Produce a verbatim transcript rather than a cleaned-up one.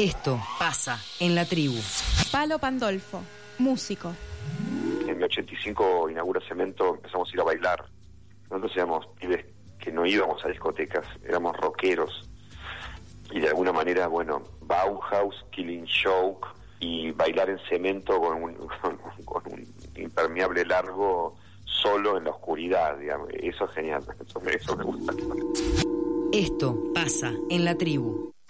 Esto pasa en la tribu. Palo Pandolfo, músico. En el ochenta y cinco inaugura Cemento, empezamos a ir a bailar. Nosotros éramos pibes que no íbamos a discotecas, éramos rockeros. Y de alguna manera, bueno, Bauhaus, Killing Joke y bailar en Cemento con un, con, con un impermeable largo solo en la oscuridad, digamos. Eso es genial, eso me, eso me gusta. Esto pasa en la tribu.